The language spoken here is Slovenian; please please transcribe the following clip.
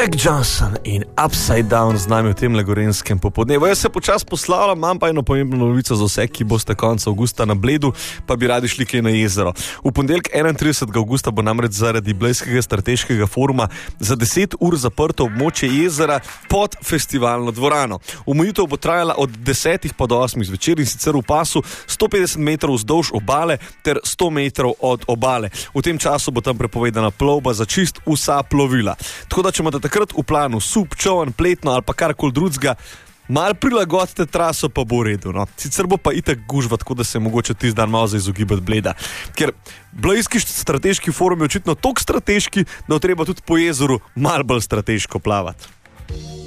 Jack Johnson in Upside Down z nami v tem legorenskem popoldnevu. Jaz se počas poslavljam, imam pa eno pomembno novico za vse, ki boste konca avgusta na Bledu, pa bi radi šli kaj na jezero. V ponedeljek 31. avgusta bo namreč zaradi Blejskega strateškega foruma za 10 ur zaprto območje jezera pod festivalno dvorano. Omejitev bo trajala od 10 pa do 8 zvečer in sicer v pasu 150 metrov vzdolž obale ter 100 metrov od obale. V tem času bo tam prepovedana plovba za čist vsa plovila. Tako da, če imate takrat v planu sup, čoln, pletno ali pa karkoli drugega, malo prilagodite traso, pa bo v redu. No. Sicer bo pa itak gužva, tako da se mogoče tisti dan malo za izogibati Bleda. Ker Blejski strateški forum je očitno toliko strateški, da bo treba tudi po jezeru malo bolj strateško plavati.